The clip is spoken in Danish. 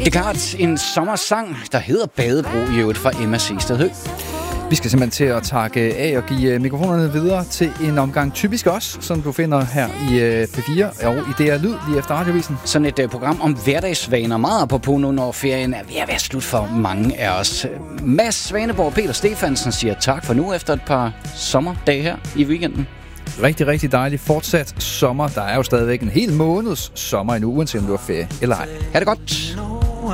Det er klart en sommersang, der hedder Badebro i øvrigt fra Emma Sehsted Høgh. Vi skal simpelthen til at takke af og give mikrofonerne videre til en omgang Typisk Os, som du finder her i P4 og i DR Lyd lige efter radiovisen. Sådan et program om hverdagsvaner, meget apropos nu, når ferien er ved at være slut for mange af os. Mads Svaneborg og Peter Stefansen siger tak for nu efter et par sommerdage her i weekenden. Rigtig, rigtig dejligt fortsat sommer. Der er jo stadigvæk en hel måneds sommer endnu, uanset om du har ferie eller ej. Ha' det godt!